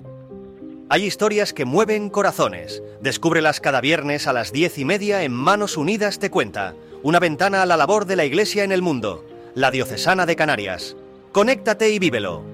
Hay historias que mueven corazones. Descúbrelas cada viernes a las 10:30 en Manos Unidas Te Cuenta. Una ventana a la labor de la Iglesia en el mundo. La Diocesana de Canarias. Conéctate y vívelo.